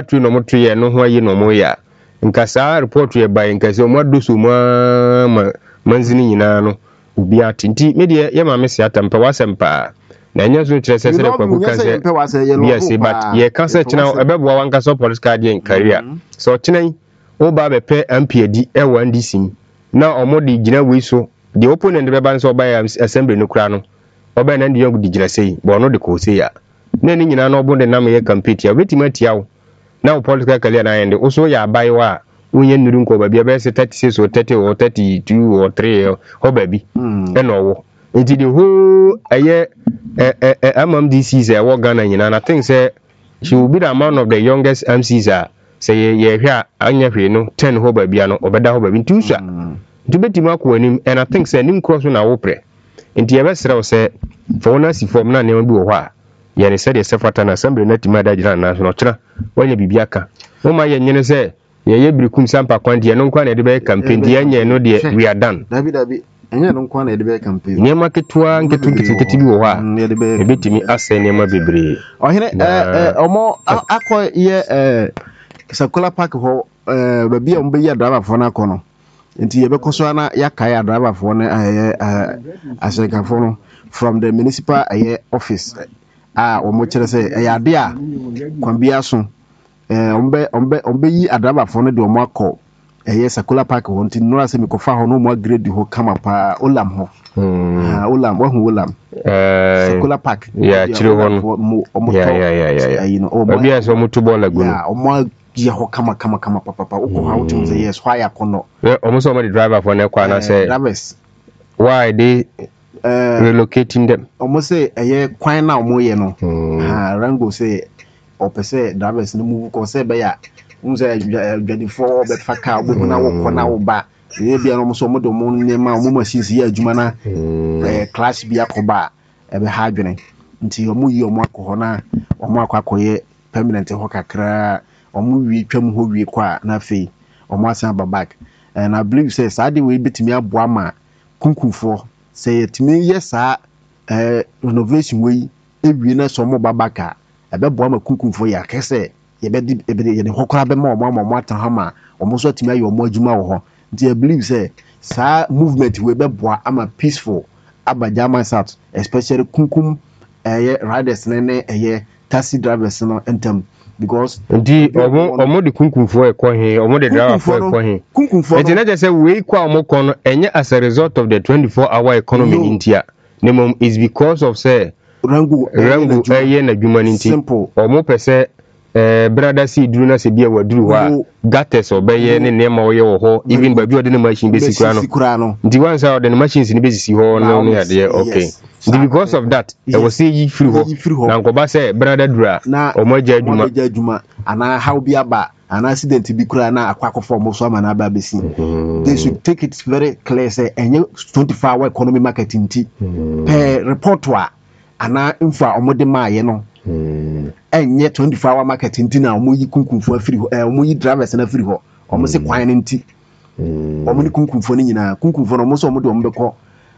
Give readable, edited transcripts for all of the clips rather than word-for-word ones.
factory no moto ye no ho ayi no mo ya nka saa report ye ba nka se mo do so ma manzini nyina no obi atinti me de ye ma me se atampa wasempa na enya so kire se kwaku kan se yes but ye kan se kina ebeboa wanka so political dey in career so kina o ba be pe MPD e wan disim na omodi gina we so the opponent be ban so ba assembly no kura no oba na ndi young di gina sei bo no de ko sei ya na ni nyina no obonde na me ye compete ya wetima tiawo na political career na ende o so ya bai wa unye nuru nko ba bia be se 36 or 30 or 32 or 3 ho ba bi e no wo nti the whole MMDC is a Ghana nyina na think say she will be the amount of the youngest MCs say ye hwa anya hwe no 10 ho ba bia no obeda ho ba bi ntu sha nti betima akọ anim and I think say nim cross na wo pre nti ye be sere say for na si form na ne bi wo ho a ye ne say the sefata na assembly na tima da jira na so no kira wanya bibia ka wo ma ye nyene say ye birikum sampa kwante no nkwa na de be campaign de anya no de we are done david enye no nkwa na de be campaign ne maketua nketu bi wo ho a e betimi ase ne ma bebre ohene omo akọ ye Sakula Park ho baby a mbe ya driver fo na akọ no nti ye be koso na yakaya driver fo na aseka fo no from the municipal office omo kire say ya de a kwambia so ombe yi driver fo no de omo akọ Sakula Park ho nti no ase me kofa ho no mo grade ho kama pa olam ho olam wa hu olam Sakula Park ya kire ho no ya obi aso mutu bola gunu omo ya ho kama papa uko ha utum say yes why akono omo so the driver for na kwa na say drivers why they relocating them omo say kwan na omo ye no rango say opese drivers no move ko say be ya unse dwadi for be faka obo na wo kona wo ba e bia no so omo do mo nema omo machines ya adwuma na class bia akoba e be ha adwene nti omo yi omo akọ na omo akọ permanent ho kakra omo wi twam ho wi kwa na fei omo asan back and I believe say sade we betimi aboa ma kunkunfo say yetimi yesa renovation we ewie na so mo babaka ebeboa ma kunkunfo ya kese yebedi ye hokora be ma omo atan ha ma omo so timi aye omo adwuma wo ho nti I believe say sa movement we beboa ama peaceful abajama south especially kunkum riders ne taxi drivers no entem because ndi omo de kunkunfo he omo de driver for he kunkunfo e na je say we kwa omo kono enye as a result of the 24-hour economy in India nemom is because of say rangu na dwuma nti omo pese brother see duru na se bia waduru wa gates obeye ne nema wo ye wo ho even ba bi ode ne machine basic no nti once out the machines ni basic ho no no ya okay nti because of that e was say yi free ho na nkoba say brother dura omo adwuma ana how bi aba an accident bi kura na akwakofo mo so ama na aba besi they should take it very clear say enye 24-hour economy market nti per report wa ana info omo de maaye no enye 24-hour market nti na omo yi kunkunfo afiri ho omo yi drivers na afiri ho omo se kwan nti omo ni kunkunfo ni nyina kunkunfo no omo so omo de omo beko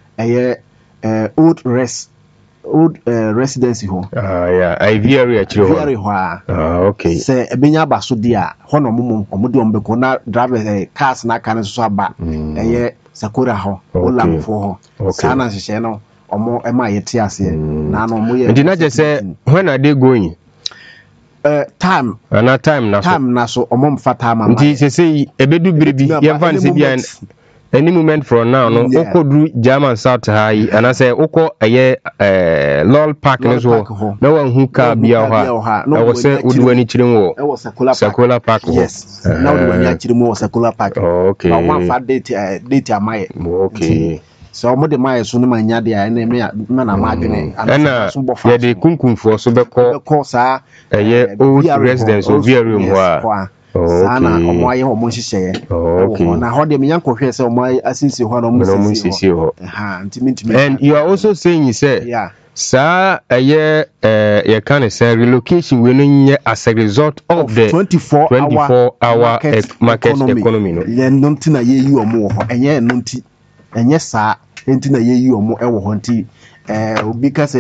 old residency ho IV area chiro ho okay se ebenya abaso dia ho no omo de omo beko na drivers cars na kan so aba Sakura ho olam fo ho sana hye no omo ema yete ase na no omo ye ndi na je say when are they going time na so omo mfa time ama ndi say ebedu birebi ye fan se bia any moment from now no okodru German South high and I say oko lol park no so na wan hu ka bia ha na wo say udwani chirim wo Sakula Park yes na udwani chirim wo Sakula Park okay na wan fa date amaye okay so mo de maye so no manya de a na me na ma adwene ana ye de kunkunfo so beko sa old residence of room ho sana omo aye omo hihye na ho de me yanko hwe se omo asisi ho na omo sisi ho ntimi and you are also saying you say sa you can say relocation we no as a result of the 24-hour market economy no ye no ntina ye yi omo ho enye no nti enye sa ntina ye yi omo e wo ho nti obi ka say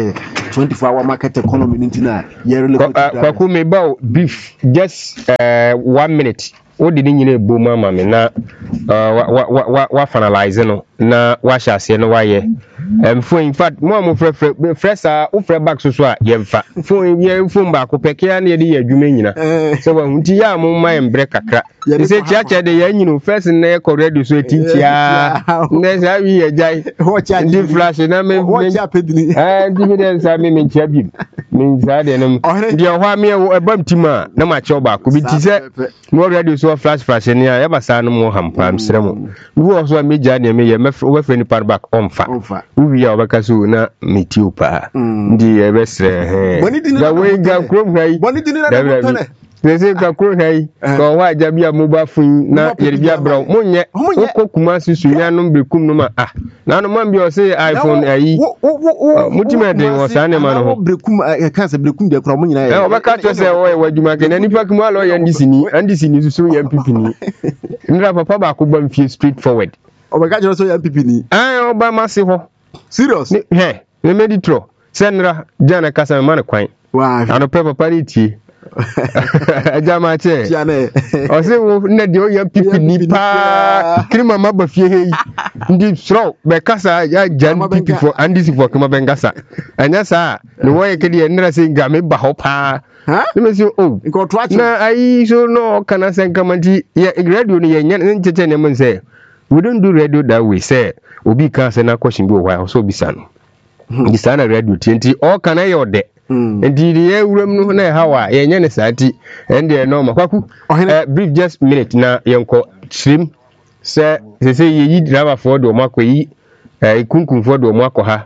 24-hour market economy ntina kwaku me ba beef just 1 minute wo di ni nyina ebo mama me na wa finalize no na wa hyase no wa ye phone in fact mo fresh o fresh back so a ye mfa phone ba ko pekia na ye di adwuma nyina so wa hunti ya mo ma embre kakra se chiacha de ya nyino first na ye ko radio so tintia na sa wi ye jai di flash na me dividends a me ntia bi me za de no di ho a me ebam tima na ma che ba ko bi ti se mo radio so flash ni ya ya basa no mo hampa msere mo wo so me ja ne me ye me we friend par back onfa wi ya obaka so na metio pa ndi e besre ga we ga krom hai Nese ka kro hai ko wa jabia moba fun na yeribia bra monye kokuma susu nyanum bekum no ma na no man bi o say iPhone ayi mutima de wo sa ne ma no bekum kan se bekum de kro mo nyina e obaka to se wo waduma ke na nipa kuma lo ya ndisini susu ya MPP ni ndra papa ba ko bam fie straight forward obaka jero so ya MPP ni oba mase ho serious ne meditro senra jana kasa man kwan ano papa ni ti ajama che o se wo na de o ya pipi ni pa krima maba fie hei ndi sro be kasa ya jan pipi for andisi for kuma bengasa anya sa no wo ye kede nra se nga me ba ho pa ne me se na ai so no kana sen kamanti ya radio ni ye nyen ncheche ne mun se we don't do radio that way say obi ka se na question bi o wa so bisa no bisa na radio tenti o kana ye ode ndi ye wuram no na hawa ye nya ne saati ende no ma kwaku brief just minute na yenko trim se ye yi driver for do makọ yi ikunkun for do makọ ha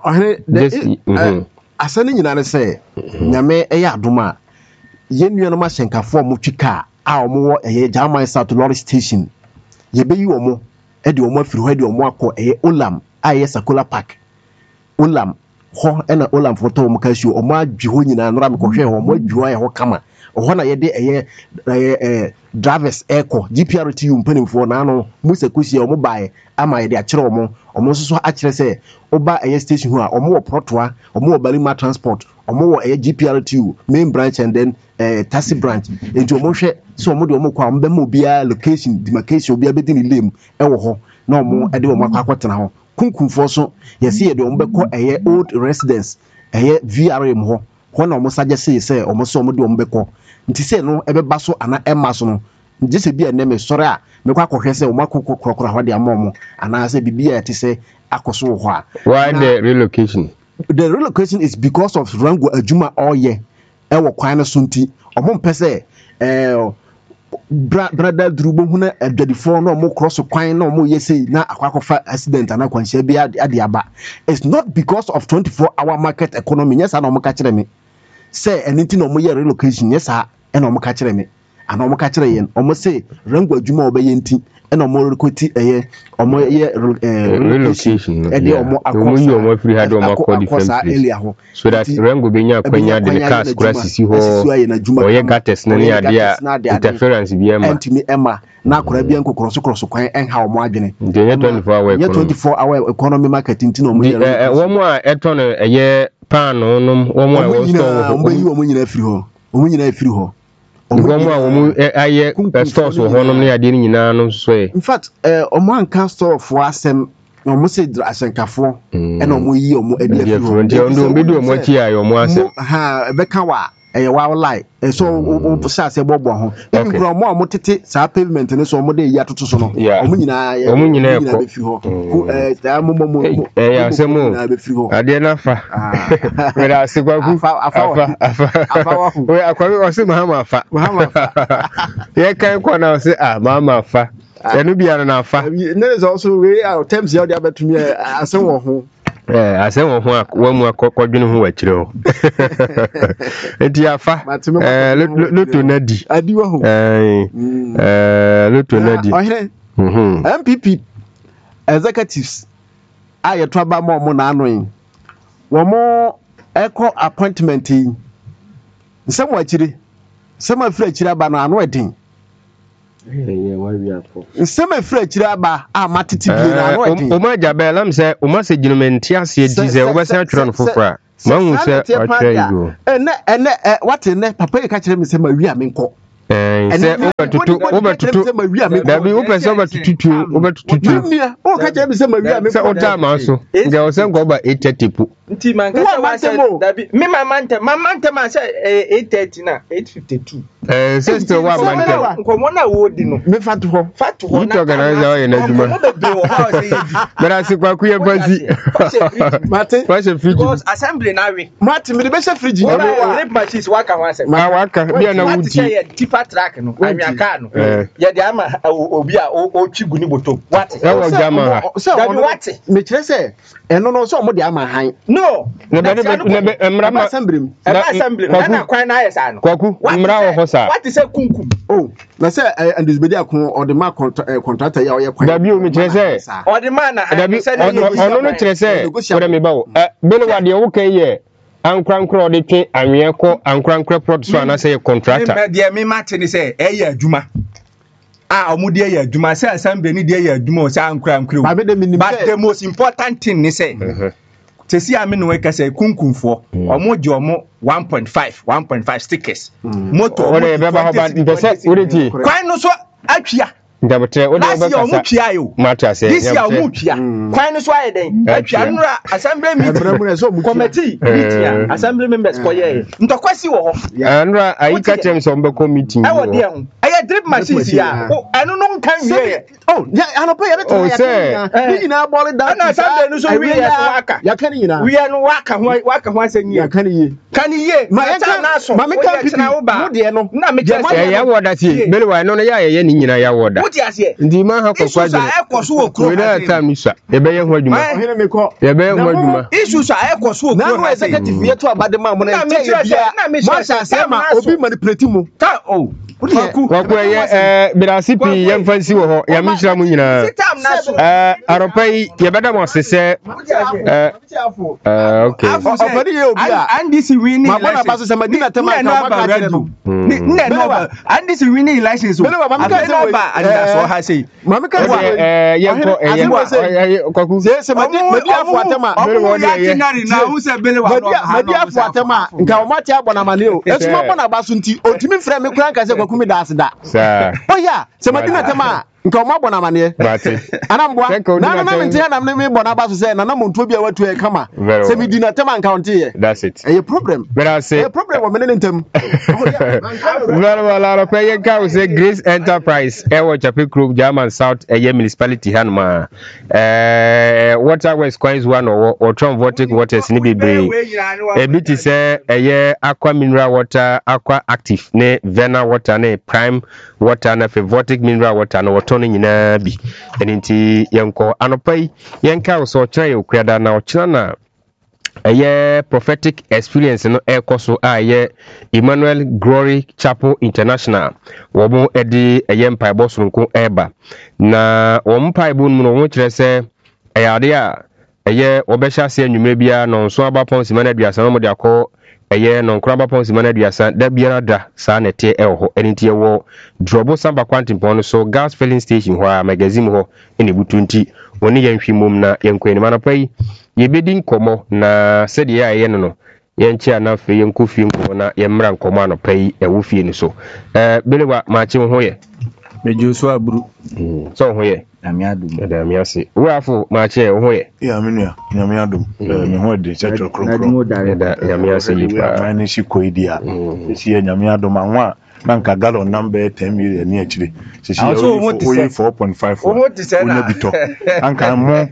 asane nyina ne se nyame eya adoma ye nuano ma hyenkafo mo twika a omo wo eye German South Lorry Station ye beyi omo e de omo afiri ho e de omo akọ eye Olam a ye Sakola Park Olam ho ena Olam foto mo ka shu o ma dwi ho nyina nora me kohwe ho mo dwi ho ye ho kama ho na ye de eye drivers echo GPRTU mpanimfo na no musa kusi o mo bae ama ye de a kire o mo so a kire se oba eye station ho a o mo wo protoa o mo wo Balima transport o mo wo eye GPRTU main branch and then taxi branch enti o mo hwe so o mo de o mo kwa mbe mo bia location demarcation obi abedi ni lem e wo ho na o mo de o mo akwa ho kunkunfo so yesi ye de ombekọ eye old residence eye VRM ho na omosaje se omoso omode ombekọ nti se no ebeba so ana ema so no nje se bia ne me sore a me kwa kohwe se omakokokora ho de amomo ana se bibia ti se akoso ho a why the relocation is because of rango adwuma oye e wo kwan no so nti omo mpese brother drubo huna adwadifo no mo cross kwan no mo yesi na akwakofa accident na kwanhia bi ade aba. It's not because of 24-hour market economy. Yes, na mo ka kire me say anything no mo ye relocation. Yes, na mo ka kire me ana mo ka kire yen omo say rango adwuma obeye nti na mo rekoti omo ye relocation e de omo akoso omo free had omo akọ different place so that rango benya kwanya de cars kurasisi ho oye gates na ne ade a interference bi ema antimi ema na akora bi enkokoroso kwan enha omo adwene ndenye 24-hour economy market nti no mo ye omo a eto no eye pan no omo a wo store omo nyina afiri ho Ngomo awomu aye stores wo honom ne ade nyina no so in fact omo anka store for asem omo se asenkafo e na omo yi omo ade afiri nti ondo bedu omo chi ayo omo asem beka wa wa lie so o sa se bobo ho even from omo tete sa pavement ne so omo de yi atoto so no omo nyina afiri ho da mo ya asemu ade na fa wera asigwagu afa we akwabi osi mahama afa ye kan kwa na osi mama afa enu bia na afa ne is also we our terms here dey abetumi asem wo ho asem wo ho wamu akọkọdwene ho wakire ho enti afa loto nadi adiwa ho loto nadi MPP executives aye traba mo na anoyin wo mo echo appointment yi nsem wakire sema free akire aba na ano edin nsɛm afiri akyiri aba a matete bi na no ɛden o ma jabe lam sɛ o ma sɛ ginumenti ase di sɛ o bɛ sɛ atwerɛ no fofora ma hu sɛ atwerɛ yi go ɛnɛ wate nɛ papa yi ka kyerɛ me sɛ ma wi a menkɔ sɛ wobɛtutu dabi wopɛ sɛ wobɛtutu mia o ka kyerɛ me sɛ ma wi a menkɔ sɛ wota ma so nka wo sɛ nkɔ ba 8:30 po nti man ka sɛ dabi me mantem a sɛ 8:30 na 8:52 sister wa mantem nkɔmɔ na wo di no me fatu hɔ you organize all your adwuma bera se kwaku ye fancy mate fashion fridge because assembly na we mate me de be sɛ fridge na rip machines waka ho asem waka bia na wuti tipa track no anwaka no ye de ama obi a o twi gu ni botom what e wo jama ha dabi what me kyerɛ sɛ ɛno no so mo de ama han no na be mrama assembly na kwan na ayesa no kwaku mra wo ho sa what is a kunkum oh na sɛ andisbedi akon ɔde ma contractor ya ɔyɛ kwan dabi o me kyerɛ sɛ ɔde ma na dabi ɔno no kyerɛ sɛ wode me ba wo bele wa de wo kai yɛ ankrankra ɔde twe anwea kɔ ankrankra prod so ana sɛ yɛ contractor me de me mate ni sɛ ɛyɛ adwuma a omu de ɛyɛ adwuma sɛ assembly ni de ɛyɛ adwuma o sɛ ankrankra but the most important thing ni sɛ tesi ame no weka say kunkunfo omo je omo 1.5 stickers motor ore be ba hoba mpese ore ti kwan no so atwia ndabotre ore be kasa omo twia yo matra say this year omo twia kwan no so ayeden atwia nra assembly meeting committee meeting assembly members ko ye ntokwasi wo ho nra ayika chem so mbeko meeting e wo de ho aye drip machines ya eno no nkan wie oh ya anopa ya beto ya kan ni na ball down na assembly no so wie ya waka ya kan ni na wie no waka ho asanyi ya kan yi ma ya na so ma me kan pipi mo de no na me je ya woda ti bele wa no ya ye ni nyina ya woda ndi ma ha kokwa je ekoso wo kro we na time ni sha e be ye ho adwuma ohene me ko ye be ye ho adwuma issue sha ekoso wo kro na no executive ye to abade ma mo na ma sha se ma obi manipulate mu ta o kwaku ye birasi pi ye mfansi wo ho ya mishra mu nyina aropai ye beda mo sese okay ofadi ye obi a andis winning ma bona ba so se madina tema ka ma ka kire no no andis winning elections so and so ha say mama ka ye ko kwaku se madina fo atema na hu se bele wa no madina fo atema nka o mate abona mane o esuma bona ba so nti otimi frɛ me kura nka se kwaku mi da asda oh yeah se madina tema nka o ma bona mane anamboa na na mente na me bona ba so se na monto bia watu e kama se mi dina tema nka onte ye that's it a problem but I say a problem o menene ntem well pay ka say Grace Enterprise e wo Chape Group German South eye municipality hanma water west coins one or Tron Vortic waters ni bebre e biti say eye aqua mineral water aqua active ne vena water ne prime water na Vortic mineral water no water no nyina bi enti yenko anopai yenka so kyerɛ ye okuada na ɔkyerɛ na eye prophetic experience no ekoso aye Emmanuel Glory Chapel International wo mo edi eye mpaebo sonko eba na wo mpaebo mu no wo kyerɛ sɛ ade a eye obɛhya se anwumre bia no nso abapon sima na duasa mo de akɔ eye no nkra abapon sima na duasa da biara da saa nete ho enti wo drobo samba kwantimpon no so gas filling station ho a magazine ho ene butunti woni yanhwi mom na yankweni manapai yebedi nkomo na sede ya ye no yenchi anafe yenkofi nkomo na yemra nkomo anopai ewufie ni so belewa maachi ho ye mejo so aburu so ho ye Nyame ase wo afo maachi ho ye ya menua nyame adom me ho de church krokro nyame ase yipa mani shi koidia shi nyame adom anwa nanka gallon number 10 million ni akire she 4.5 onya bito anka mo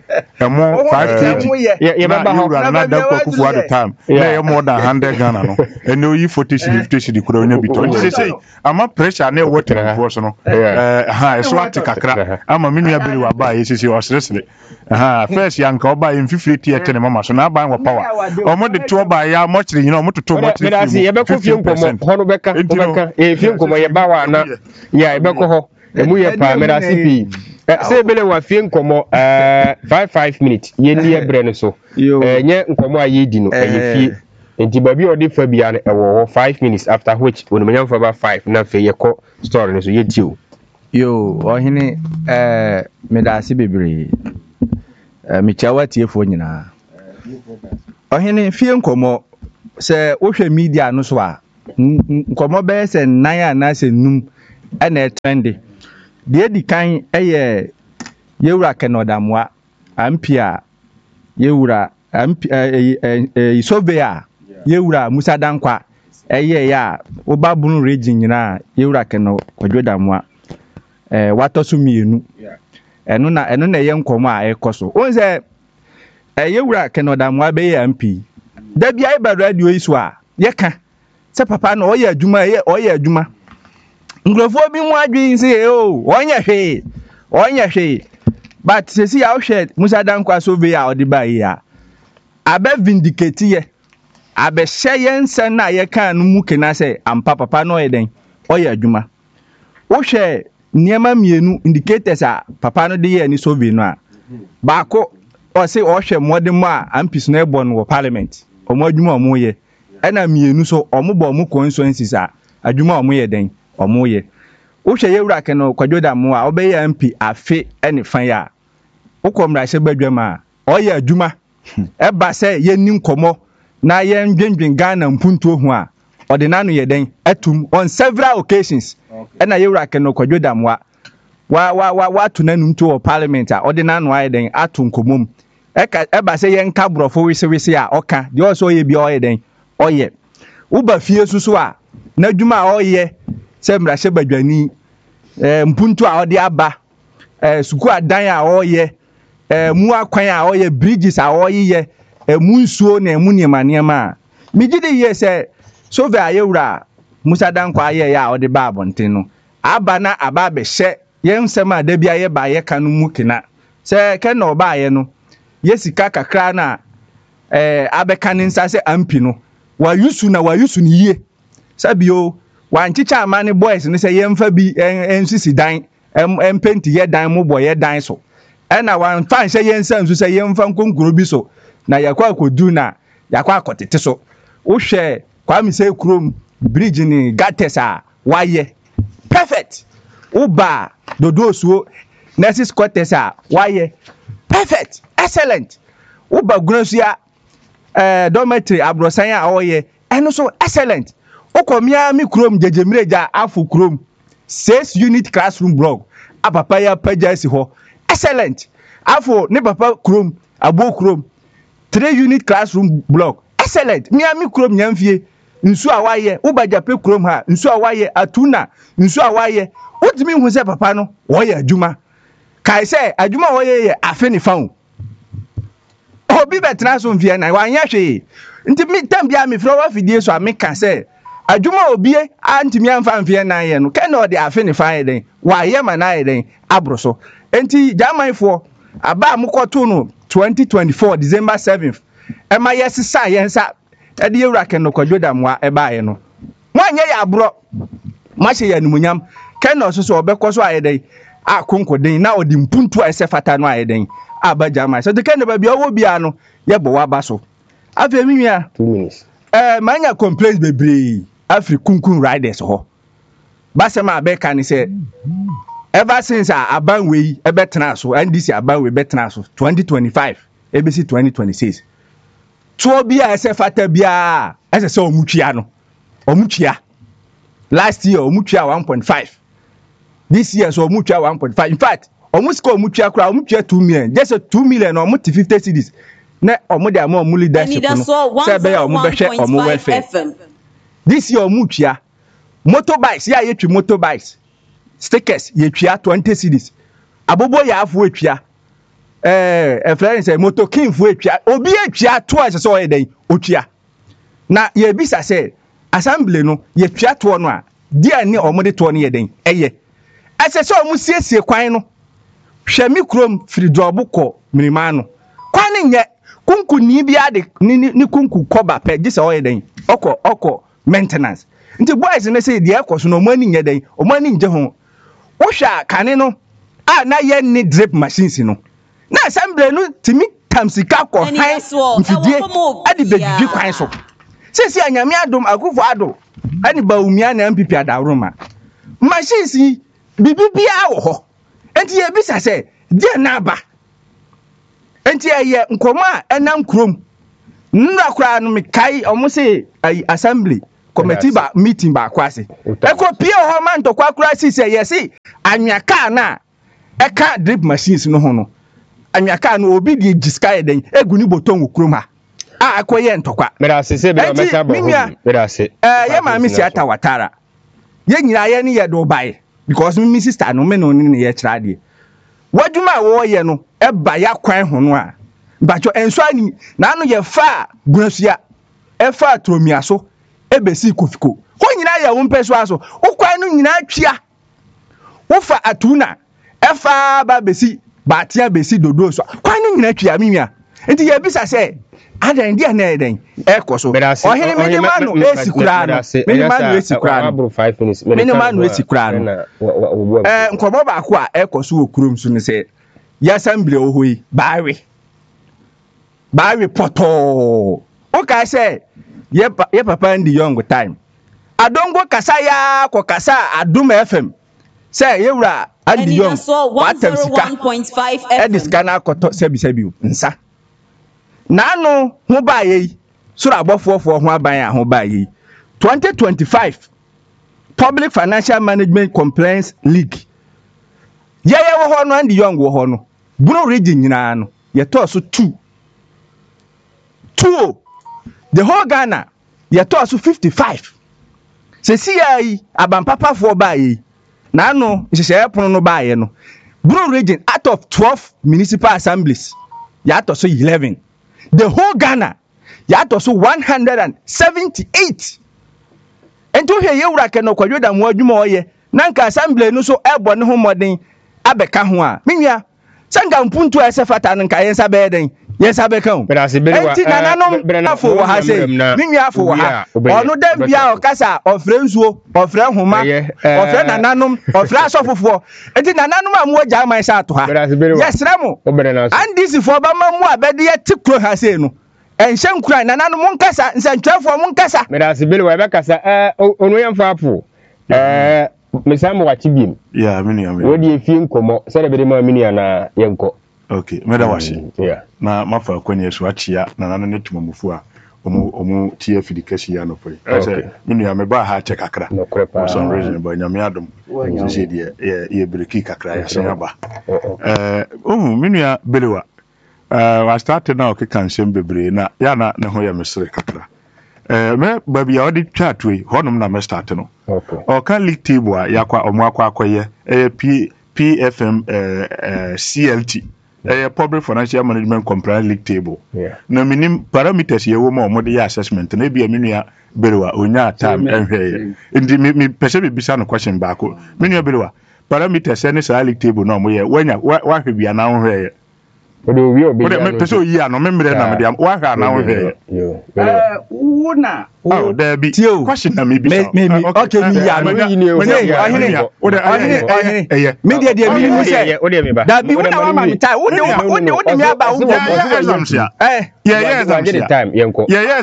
5 kg ye baba ho na da kwaku at the time na ye more than 100 Ghana no ene oyi 40 50 kura onya bito she ama pressure na water force no so atikakra ama menu abiri wa ba ye she osresre first yanka oba ye mfifire tie tene mama so na aba wa power omo de to oba ya mochire nyina omo toto mochire ye be ko fie nkomo hono beka fie nkomo ye bawa na ya ebeko ho emu ye pa mera sipi se bele wa fie nkomo 5 minutes ye ni ebre no so nye nkomo aye di no aye fie enti babi odi fa bia no ewo 5 minutes after which onimanya fa ba 5 na fe ye ko story no so ye tio Yo, ohini medasi bebre. Michawa tiefo nyina. Ohini fie nkomo se wohwe media no so a nkomo be se nan ana se num na trendy. De di kan eye yewura kenodamwa ampia yewura isobea yewura Musa Dankwa eye ya obabunu region nyina yewura keno kwadwodamwa watoso mienu eno na ye nkomo a ekoso onse yewura kenodamwa be ya MP da bia iba radio iso a ye ka se papa na oye adwuma ngrofo bi mu adwin se onye hwe but sesi ya ohwe Musa Dankwa so be ya odiba ya abe vindicate ye abe hye nsen na ye kan no mu kena se ampa papa no yeden oye adwuma ohwe niema mienu indicators a papa no de ye ni so be no a baako o se ohwe modem a ampis no ebo no parliament omo adwuma omo ye ena mienu so omo bo omo constituencies a adwuma omo ye den omo ye ohwe yewura keno kwadwodam a obe ye MP afe ene fan ya ukomra hye badwama oye adwuma eba se ye nim komo na ye ndwendwen Ghana mpuntuo ho a odinano ye den atum on several occasions ena yewura keno kwadwodam wa tunanum to parliament a odinano aye den atun komom eba se ye nka brofo wise a oka de o so ye bi oye den oye uba fie susu a na adwuma oye se mra hye badwani mpuntu a odi aba suku adan a oye mu akwan a oye bridges a oye mu nsuo na mu niema migide ye se so ve ayewura Musa Dankwa aye ya odi ba abonten no aba na aba be hye ye nsem a da bia ye ba ye ka no mu kina se ke na oba ye no ye sika kakra na abeka ne nsa se ampi no wa yusu ni yie sabio wanchicha amane boys ne se ye mfa bi ensisi dan empenti ye dan mo boy ye dan so ena wan fan hye ye nsa nso se ye mfa nkonkuro bi so na yakwa akodu na yakwa akotete so wo hwe kwami se krom bridge ni gates a waye perfect uba dodosuo nurses quarters a waye perfect excellent uba gunasua dormitory abrosan a oye eno so excellent okomia mi krom jejemireja afu krom 6 unit classroom block apapa ya pajasi ho excellent afu ne papa krom abo krom 3 unit classroom block excellent mi krom nyamfie nsu awaye ubajape krom ha nsu awaye atuna nsu awaye utimi hu se papa no wo ye adwuma kai se adwuma wo ye afi ni faun obi betra so mfie na wanya hwe nti mi tambia mi fro wa fidie so ameka se adwuma obie antimi amfa mfie na ye no ken no de afi ni faun den wa ye ma na ye den abroso enti jamanfo aba amukoto no 2024 December 7th ema yesisa yensa ede yewura keno kwadwodamwa eba ye no mwanye ya abro mache ya numunyam ken no so obekoso ayeden akonkodin na odi mpuntu ese fata no ayeden abaja ma so de ken ba bia wo bia no ye bo wa baso afi minwa 2 minutes manya complaints bebre afri kunkun riders ho basema abeka ni se ever since abanwe ebetena so ndc abanwe betena so 2025 ebesi 2026 to bia ese fata bia ese se omutwia last year omutwia 1.5 this year so omutwia 1.5 in fact omusko omutwia kura omutwia 2 million just 2 million omuti 50 cedis na omude am omu leadership no se be ya omubehwe omu welfare this year omutwia motorbikes ya yetwi motorbikes stickers yetwia 20 cedis abobo ya afu etwia friend say moto king fu etwia obi etwia to ase so yeden otwia na ye bisa say assembly no yetwia to no a dia ni omode to no yeden eye ase so omu siesie kwan no hwe mi krom free job ko mirima no kwan nye kunku ni bia de ni kunku koba pe gise oyeden oko maintenance nti boys ne say de ekoso no omani nye den omani nje ho wo hwa kane no a na ye ni drip machines no na assembly no timi tamsika ko han mfidie ade begigi kwan so sesi anyame adom akufo ado ani baumia na MPP adaroma machines bibibia wo ho enti ye bisa se dia na aba enti ye nkoma enam krom nra kura no me kai omo se assembly committee ba meeting ba kwase eko pie ho man to kwa kura si se yesi anwaka na eka drip machines no ho no anwaka no obi di giska eden egu ni boton krom ha akoye ntokwa mera sese be meka bo mera se ye ma mi si ata watara ye nyira ye ni ye do bai because mi sister no me no ni ye kira de wadwuma wo ye no e ba ya kwan ho no a bacho enso ani na no ye fa gunasua e fa tromia so e besi kofiko ho nyira ye wo mpeso aso ukwan no nyira twia wo fa atuna e fa ba besi ba tia besi dodo so kwan no nyira twia minwa enti ye bisa se adan dia na eden ekoso ohiri minimanu esikura no minimanu esikura no 5 minutes minimanu esikura no nkobo ba ko a ekoso okurum so ne se ya assembly ohoyi bawe poto o ka se ye papa ndi young time adongo kasa ya ko kasa adum fm se ye wura andi young 101.5 ediska na akoto sebi nsa nanu ho ba yi sura abofofo ho aban a ho ba yi 2025 Public Financial Management Compliance League ye wo ho no and young wo ho no Buno region nyina no ye to so 2 the whole Ghana ye to so 55 se CI abampapa fo ba yi nanu nhye pono no ba yi no Buno region out of 12 municipal assemblies ya to so 11 the whole Ghana ya to so 178 ento he ye wura ke no kwadwoda mo adwuma oye nanka assembly no so ebo ne ho modern abeka ho a menua sanga mpuntu esefata nanka yensa beden yensa beka ho enti nananom afo wo ha se menua afo wo ha ono dem bia okasa ofre nsuo ofre homa ofre nananom ofre asofofo enti nananom amu agya man sa to ha yesremo andisi fo ba mamu abede ye tikro ha se no enhye nkura nananom nkasa nsantwafo mu nkasa merasibele wa bekasa ono yemfa apo mesamo wachibim ya menua wodi efie nkomo sere bede ma menua na yenko okay meda washi na mafa kwani so achia nanano netumamufu a omu TF dikashi ya no pray ase menua me ba ha che kakra for some reason but nyame adom so de ye breki kakra ya se aba menua belewa I started now ke kansen bebre na ya na ne ho ya mesre kakra me baby ya odi chat we honum na me start no o kan league table a yakwa omo akwakoye PFM CLT Public Financial Management Compliance League table na minim parameters ye wo ma omo de assessment na bia menua berewa onya time enhwe ndi mi pese bi bisa no question back menua berewa parameters ne sa league table na omo ye wanya wa hwe bia na onhwe me peso yi ano me mre na me dia wa ha na wo he una there be question na me bi okay mi ya no ohine me dia mi ni say da bi una wa ma mi tai wo de mi aba wo yeah time yenko yeah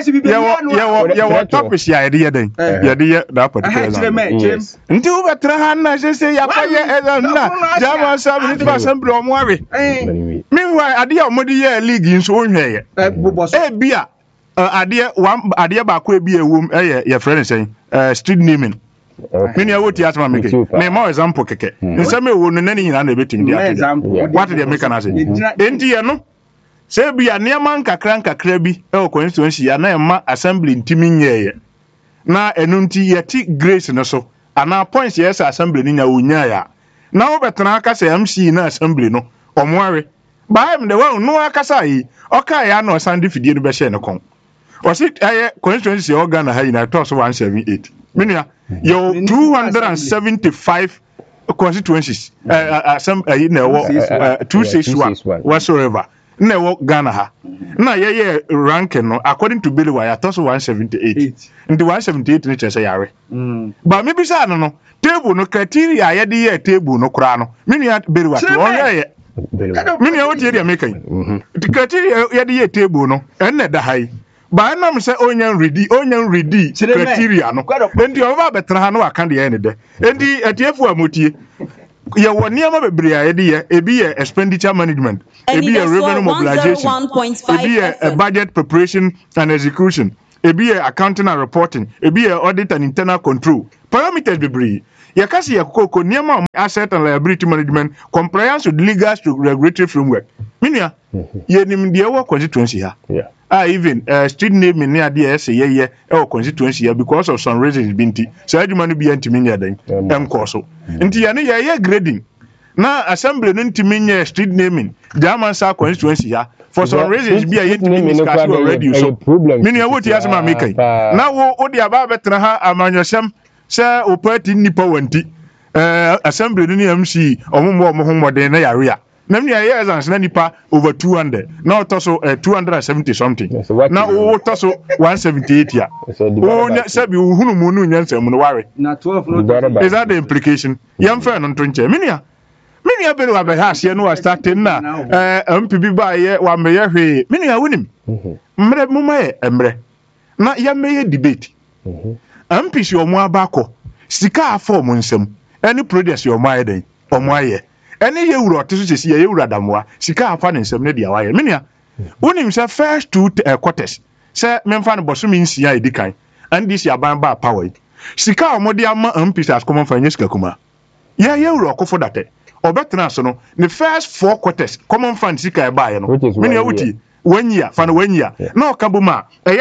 topic ya de den ya de that particular nti wo betra ha na say ya pa ye na jama sabi ni assembly o mo awe meanwhile ade a omodi ye league nso onhweye bia ade ba ko bia ewom ye friend say street naming many a woti atma make me more example keke nsem ewo no nani nyina na betim dia what dey make na say enti ye no say bia neman kakra bi e constituency ya na ema assembly ntimi nyeye na enu nti ye ti grace no so ana points yes assembly ni nya onya ya na wo betena aka say MC na assembly no omoawe baim de wa no akasa yi oka ya na osande fidie no be share ne kon o si constituency organ ha na to so 178 menua yo 275 constituencies assembly na wo 261 whatsoever na wo Ghana ha na ye ranking no according to Billy Wire to so 178 ndi 178 ni chese yare ba me bisa no table no criteria ye de ye table no kura no menua Billy Wire o ye menua wo tie dia make criteria ye de ye table no enne da hai ba na me say onyan ready criteria no endi o ba betra ha no aka de ene de endi atiefu amotie ye woni ama bebre a ye ebi ye expenditure management ebi ye revenue mobilization ebi ye budget preparation and execution ebi ye accounting and reporting ebi ye audit and internal control parameters bebre ye kasi ye kokoko niam asset and liability management compliance with legal to regulatory framework minia ye nim de wo constituency ha even street name in near the say constituency because of some reasons binti so adwuma no bi antimi nya dan enkoso nti ya ne ye grading na assembly no ntimi nya street naming German sa constituency ya for some reasons bi yentimi discuss already so mini ya woti asema mekai na wo odi aba betra ha amanyosem se o party nipa wanti assembly no ni MC omomo homoden na yare ya na me years and na nipa over 200 now toso 270 something now o toso 178 ya o nya sabi uhunu mu nu nyansa mu no ware na 12 no is that the implication yam fa no ntonche minia bele wa be ha se no starting na MPB ba ye wa me ye hwe minia wonim mre mu ma ye emre na ya me ye debate MPC omo abako sika afọ mu nsem any project yo ma ye den omo aye ene ye wuro oteso sesi ye wuro adamwa sika afa ne nsem ne dia waye menia wonim se first two quarters se memfa ne boso mi nsia edikan and this yaban ba power sika omode ama MPs as common finance sika kuma ye wuro okofo date obetra so no the first 4 quarters common fund sika e ba ye no menia wuti 1 year fa no 1 year na okabuma eye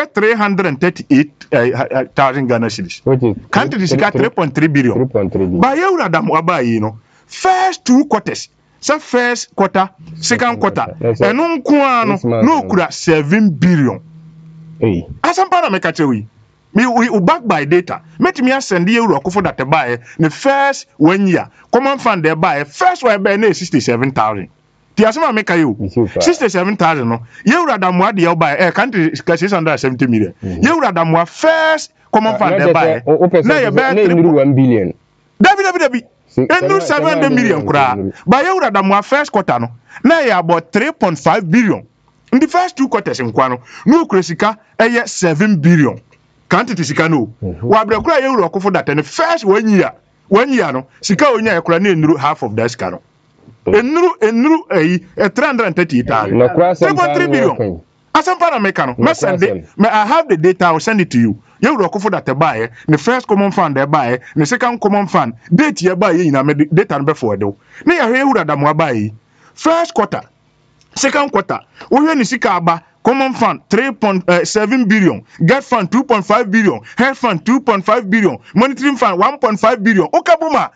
338,000 Ghana cedis country sika 3.3 billion ba ye wuro adamwa ba yi no first 2 quarters so first quarter second quarter enu nko ano no kura 7 billion asampa na meka chewi we back by data met me send you okofo that buy the first 1 year common fund there buy first one buy na 67,000 ti asama meka you 67,000 no you rather more the buy country 670 million you rather more first common fund there buy na you buy 1 billion dabi Endru 700 million kura. Ba ye wura da mo first quarter no. Na ye about 3.5 billion. In the first 2 quarters nkwa no, no kresika eye 7 billion. Quantity sika no. Wa bre kura ye wura okofo that the first 1 year. 1 year no, sika onya ye kura na enru half of that sika no. Enru 338,000. 3.3 billion. Asampa na meka no. I have the data, I will send it to you. You will go for that buy the first common fund there buy the second common fund date ye buy in data before do na ya he wura da mo buy first quarter second quarter wo he ni sika aba common fund 3.7 billion get fund 2.5 billion health fund 2.5 billion monitoring fund 1.5 billion okabuma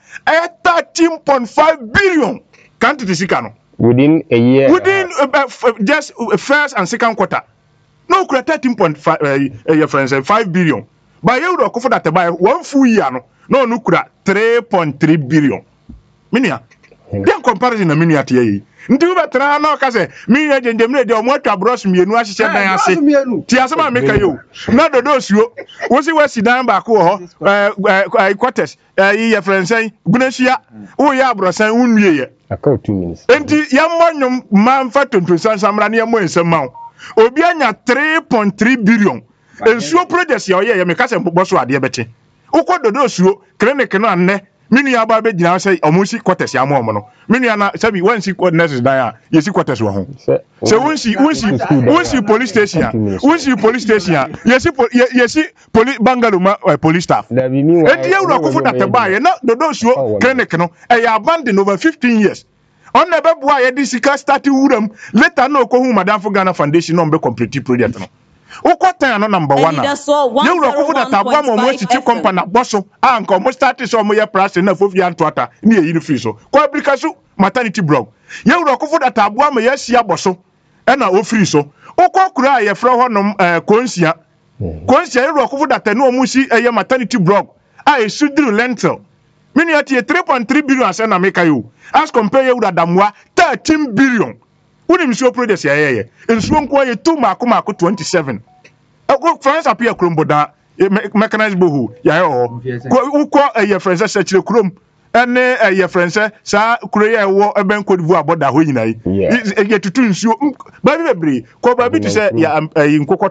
13.5 billion can't the sika no within a year just first and second quarter. No, 13.5 your friends 5 billion. By you do for that buy 1 full year no no kura 3.3 billion. Minia. Then comparison na minia tie. Nti u betra na ka se minia jenjemre de omo atwa bros mienu a hye dan ase. Ti asema meka yo. Na dodo suo. Wo si wasi dan ba ko ho quarters your friends gunahia wo ya brosan unwie ye. Aka 2 minutes. Nti yamonyum manfa tontonsan samra na yamo ensem mawo. Obi anya 3.3 billion. Ensuo project ya oye me kase mbọ so ade beti. Ukọ dodo suo clinic no anne mini aba be gina say omusi quarters ya mo no. Mini ana sabi wansi nurses dan a yesi quarters wo ho. Se wonsi police station. Wonsi police station. Yesi police Bangalore police staff. Edi euro akofo that buy na dodo suo clinic no e ya abandon over 15 years. On never boy a disika starting wuram later no ko hu madam for Ghana Foundation no be complete project no. Ukota no number 1 na. You ro ko that abwa mo chichi company boso anka mo start so mo ye price na fofi antoata ni e yiri free so. Ko abrikasu maternity blog. You ro ko that abwa mo ye sia boso e na o free so. Ukọ kura ye fra ho no konsia. Konsia you ro ko that no mo si ye maternity blog. E sudru lentil. Mini ati 3.3 billion asena meka you. As compare you with Adamwa 13 billion. Unim so project ya ye. Ensuo nko ye 2 mako 27. France appear kromboda mechanized bohu ya yo. Uko ye France search krom. Ene ye France sa kuro ye wo eben Cote d'Ivoire border ho nyina yi. Ye tutu nsuo ba bi bebre. Ko ba bi ti se ya nkokotoa.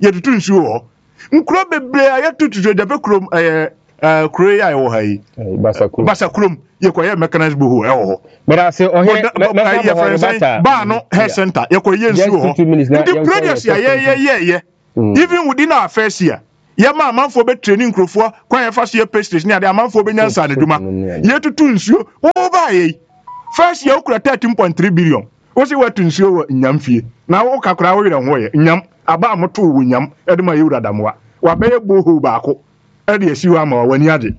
tutu nsuo nkuro bebre a yɛtutu jabe krom kuro ya ɛwɔ ha yi basa krom yɛkɔyɛ mechanized boho ɛwɔ hɔ mera se ɔhɛ ba no hair center yɛkɔyɛ nsuo hɔ the projects ya yɛ even within our first year yɛma amanfoɔ bɛ training nkurɔfoɔ kwan yɛfa so yɛ pastries ne ade amanfoɔ bɛ nyansa ne dwuma yɛtutu nsuo wɔba yɛ first year okura 13.3 billion wo se watu nsuo wɔ nyamfie na wo kakra wo werɛ ho yɛ nyam aba amoto wo nyam ɛde ma yɛwura damoa wa bɛyɛ boho baako ɛde asi ho ama wani ade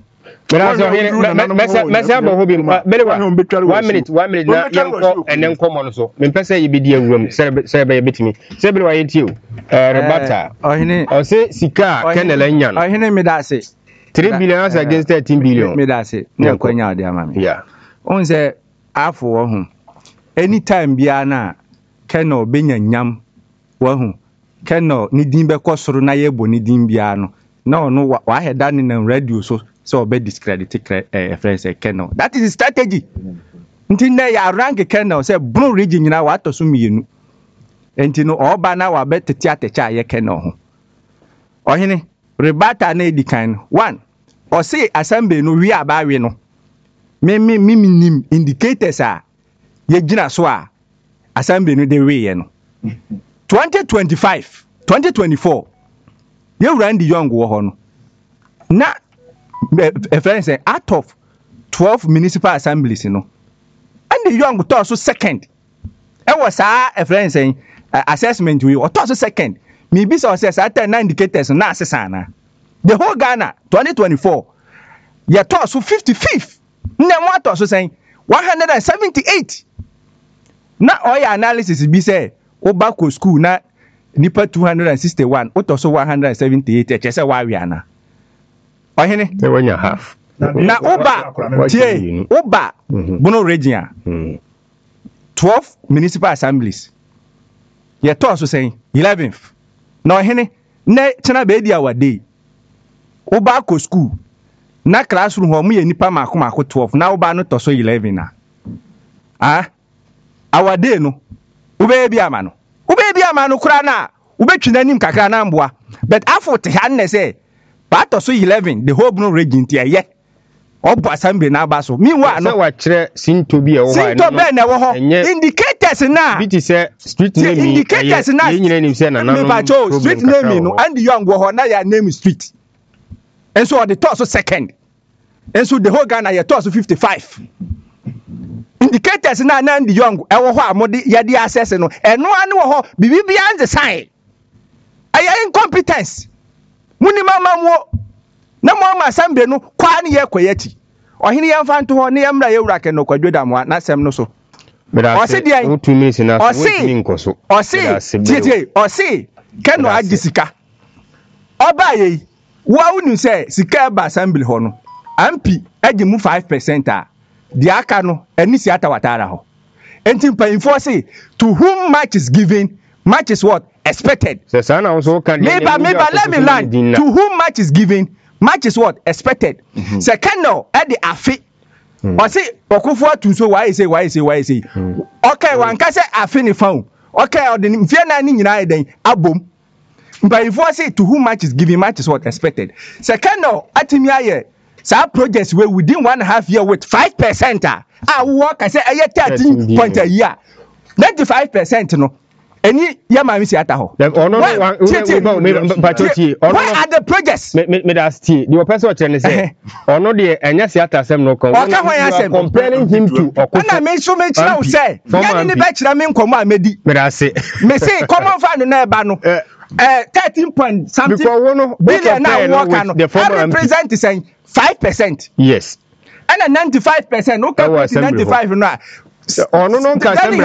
mɛsɛ abɔ bi belewa 1 minute na yɛnkɔ ɛnɛ nkɔmmɔ no so mempɛ sɛ yɛbɛdi awuram sɛ bɛyɛ bɛtumi sɛ belewa yɛtie o rebata ɔsɛ sika a kɛnɛla nya no ɔhene meda ase 3 billion as against 13 billion meda ase ne akwanya ɔde ama me ɔhu sɛ afo wɔ ho anytime biara na kɛnɛ ɔbɛnya nyam wɔ ho kɛnɛ ne din bɛkɔ soro na yɛbɔ ne din biara no na ɔno wahɛ da ne nam radio so ɔbɛ discredit friends kɛnɛ that is strategy nti na yɛ rank kɛnɛ sɛ Bono region nyina watɔ so mmienu nti no ɔba na wabɛ tete atɛkyɛ a yɛ kɛnɛ ho ɔhene rebata na edi kan no 1 ɔse assembly no wi abawe no nim indicators a yɛgyina so a assembly no de weyɛ no 2024 yɛwura ndi young wɔ hɔ no na friends out of 12 municipal assemblies no and the young tɔ so second ɛwɔ saa friends assessment we ɔtɔ so second maybe so say saa 10 indicators na asesa na the whole Ghana 2024 yɛtɔ so 55th na mo atɔ so saying 178 na ɔyɛ analysis bi say obako school na nipa 261 otɔ so 178 ɛkyɛ sɛ wawe ana ɔhene wɔnya half na oba Bono region 12 municipal assemblies yɛtɔ so saying 11th na ɔhene na kyena be di awade obako school na classroom hɔ mo yɛ nipa mako 12 na oba no tɔ so 11 na awade no wobɛyɛ bi ama no kura na wobɛtwi n'anim kakra na mboa but afo te ha ne sɛ pato so 11 the whole Bono region ti ɛyɛ ɔbɔ assembly na aba so meanwhile no wakyerɛ sinto bi ɛwɔ hɔ sinto bɛ na ɛwɔ hɔ indicators na bi ti sɛ street name indicators na yɛnyina nim sɛ nananom street name no and young wɔ hɔ na yɛ name street enso ɔde tɔ so second enso the whole Ghana yɛ tɔ so 55 indicators na the young ɛwɔ hɔ a mode yɛde access no ɛno ane wɔ hɔ bibibia nze sign ɛyɛ incompetence muni mama mo na mo ama assembly no kwa ne yɛ kɔyɛti ɔhene yɛn fa nto hɔ ne yɛmra yɛwura kɛ no kwadwo da mo na sɛm no so ɔse deɛ ɔse kɛno agye sika ɔba yɛ wa wonu sɛ sika ba assembly hɔ no ampi agye mu 5% a the aka no eni si atawatara ho enti mpanyinfo say to whom much is given much is what expected se sana also can maybe let me land to whom much is given much is what expected se kano e the afi o say okufo atunso why say okay wan ka say afi ni fa okay o de mfie na ni nyina eden abom mpanyinfo say to whom much is given much is what expected se kano atimi aye some projects were within 1.5 year with 5% work I say 13 point a year 95% no any yama mi si ata ho why are the projects me that the person what say ono de enya si ata sem no comparing him to na me so me kira wo say yan ni ba kira me nkomo a medi me that say me say common fund na e ba no 13 point something billion na work no represent saying 5%. Yes. And a 95%. No, 95 no. Oh no, can compare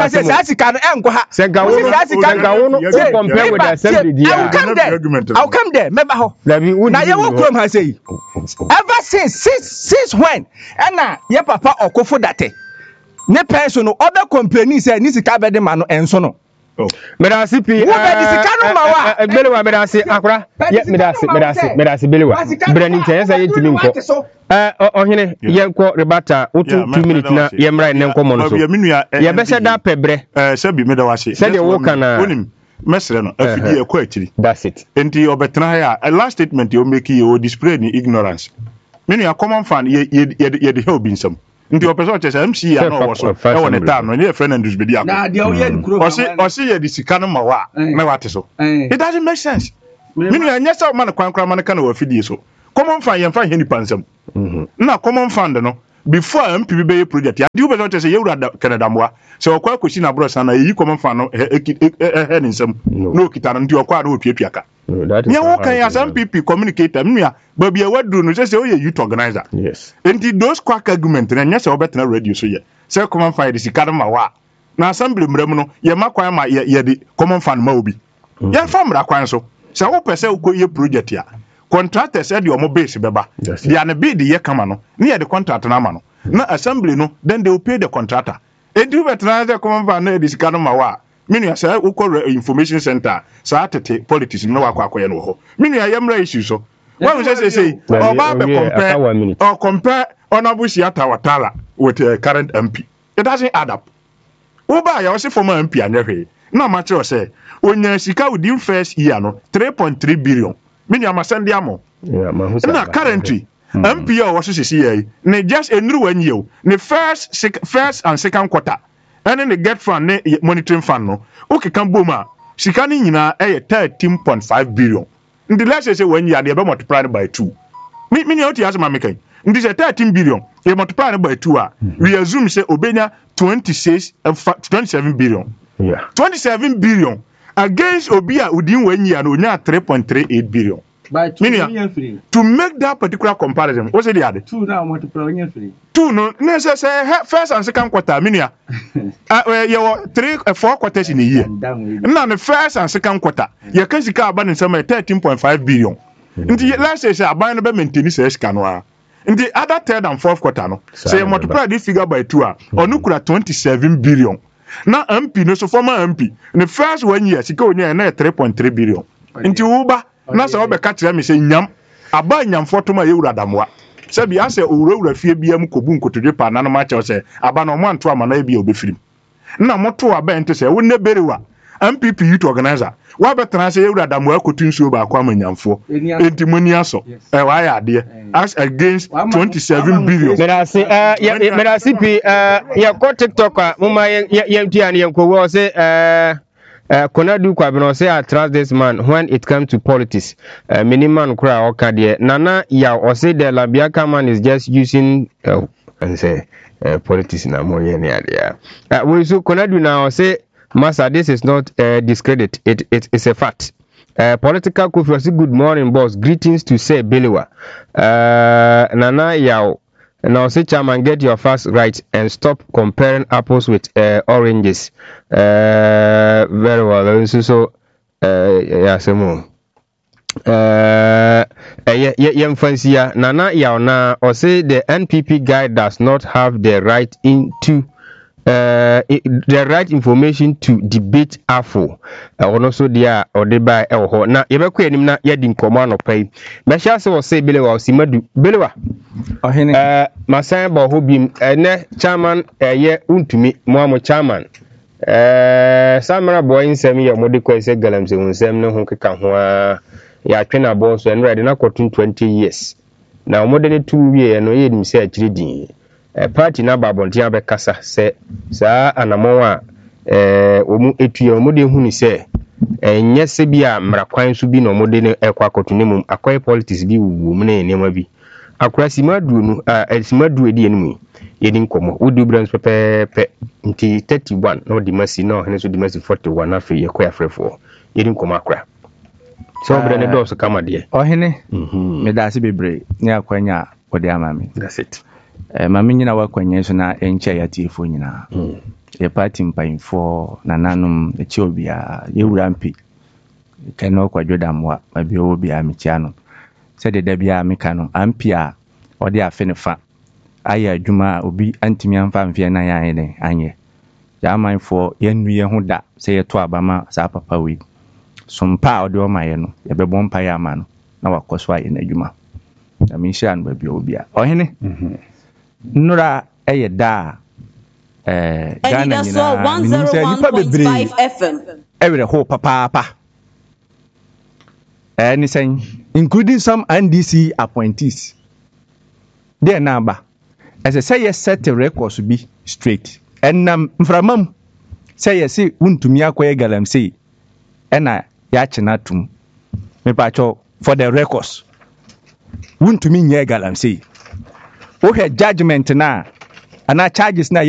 with the assembly. I'll come there. Remember how? Now you will come say. Ever since when? And now your papa or kofo date. Ne person no other company say nisi kabede mano enso no. Medasi pi belewa medasi akura medasi belewa brani nkyɛn sɛ yɛntumi nkɔ ɔhene yɛnkɔ rebata woto 2 minutes na yɛmmra ne nkɔmmɔ no so yɛbɛhyɛ da pɛbrɛ sɛ bi meda wase sɛdeɛ wo kana mesre no afidi e kwa akiri that's it enti obetena ha a last statement you make you display ni ignorance menu a common fan ye de help bin some nti opese o chese MC ya no wo so e won time no ne friend and disbedi akọ na de o ye nkuro o se ye di sika no ma wa na wate so it doesn't make sense menu anya sa man kwankra man ka na wa fidie so common fan ye fa he ni pansam na common fan no before MPB be project ya di ubeze chese ye wura Canada moa se okwa kosi na bros na yi common fan no he ni nsam no kita no ndi okwa na otuatuaka me wo kan ya MPP communicator nua ba bia waduru no se o ye youth organizer yes enti those quack argument na nya se obetena radio so ye se common fan de sika ma wa na assembly mram no ye makwan ma ye de common fan ma obi ye fa mra kwan so se wo pese uko ye project ya contractors said your base beba they are bid ye kama no near the contract na ma no na assembly no then they will pay the contractor e do better na common fan na this kind ma wa menu ya say uko information center sa atete politics no wa kwakoye no ho menu ya yemra issue so when we say oba be compare honorable Siata Watara with current MP it doesn't add up oba ya wose former MP anyehwe na ma che o say onya sika within first year no 3.3 billion mini amasende amo na currently MPO was CCA ne just enru wanyi ne first and second quarter and the get fund ne monitoring fund no okay kan boma sika ni nyina 13.5 billion ndi let's say wanyi ade be multiply by 2 mini oti asema mekan ndi say 13 billion e multiply by 2 a we assume say obenya 27 billion 27 billion against Obia Udin Wenyi and Unya 3.38 billion. By 2 to make that particular comparison, what's the other? 2 now multiply 3. 2 no necessary first and second quarter, minia. You 4 quarters in a year. Now the first and second quarter, you can see car in some 13.5 billion. Let's say I buy no maintenance canwa. In the other third and fourth quarter, no. Say multiply this figure by 2 or no 27 billion. Na MP no so former MP the first 1 year sika onya na 3.3 billion nti uba na so be ka kire me se nyam aba nyam foto ma yewura damoa se bia se owura fie bia mu kobu nkotodwe pa na no ma che se aba no mo anto ama na bia obefirim na moto aba ente se wo ne berewa MPP youth organizer wa betena se yewura damoa kotu nsuo ba kwa manyamfo enti moni aso wa ya ade as against 27 billion merasi pi ya ko TikTok muma ya mtia ni ko wo se Konadu Kwabino say I trust this man when it comes to politics. Miniman kura okade nana ya or say the Labiaka man is just using and say politics na mo ye ni ade. We so Konadu now say Master, this is not discredit. It's a fact. Political Kofi, good morning, boss. Greetings to say Beliwa. Nana Yao. Now say chairman, get your facts right and stop comparing apples with oranges. Very well. So yeah, some more. Fancy Nana Yao na or say the NPP guy does not have the right the right information to debate AFO or also dia or de by or na yebekwa enim na yedi nkomo anopai me sha se wo say Belewa osimadu Belewa ohene masan ba ho bim ene chairman ye untumi mo chairman samara boy nsem ye mode ko ise galamse nsem ne ho keka ho ya twena bo so en ready na kotun 20 years na mode ne 2 wie no ye nim se akiri din party na babontia be kasa se saa anamon a omu etuye omu de hunu se enye se bia mrakwan so bi no mode ne ekwa kotunemu akoy politics bi wuwu mu ne enema bi akura simadu nu simadu edi enemu yedi nkomo wudi brans pepe nti 31 no di masi no hene so di masi 41 afi yekoy afrefo yedi nkomo akura so bre ne do so kama de ohene me da se bebre ne akwanya ode amami that's it mami nyina wakwanye so na enche ya tifo nyina e party mpainfo na nanum e chiobia yewura mpi keno kwadwodamwa mabi obi amichiano se de bia mekano ampia ode afenefa aya adwuma obi antimi amfa mfie na yan ne anye ya manfo yenu ye ho da se ye to abama sa papa wi sompa ode o maye no ye bebon pa ya ma no na wakoso aye na adwuma na minshan babi obi a ohene Nura Ghana Nipa bebre ɛwerɛ ho papaapa ɛne sɛn including some NDC appointees deɛ na aba ɛsɛ sɛ yɛ set records bi straight ɛnam mframam sɛ yɛse wontumi akɔyɛ galamsey ɛna yɛakye no atom mepakyɛw for the records wontumi nyɛ galamsey wohwɛ judgment na anaa charges na